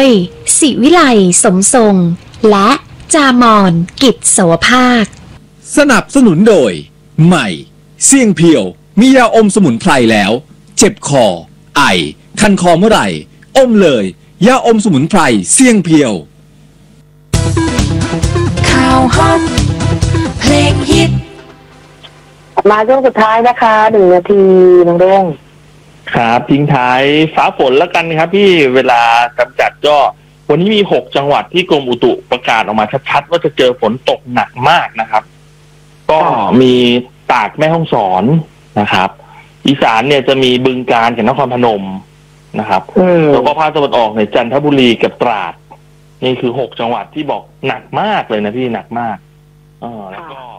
ศิวิไลสมทรงและจามอนกิจโสภาคสนับสนุนโดยใหม่เสี่ยงเพียวมียาอมสมุนไพรแล้วเจ็บคอไอคันคอเมื่อไหร่อมเลยยาอมสมุนไพรเสี่ยงเพียวข่าวฮอตเพลงฮิตมาช่วงสุดท้ายนะคะ1 นาทีน้องเด้งครับทิ้งท้ายฟ้าฝนแล้วกันครับพี่เวลาจำกัดก็วันนี้มี6จังหวัดที่กรมอุตุประกาศออกมาชัดๆว่าจะเจอฝนตกหนักมากนะครับก็มีตากแม่ฮ่องสอนนะครับอีสานเนี่ยจะมีบึงกาฬกับนครพนมนะครับแล้วก็ภาคตะวันออกเนี่ยจันทบุรีกับตราดนี่คือ6จังหวัดที่บอกหนักมากเลยนะพี่หนักมากแล้วก็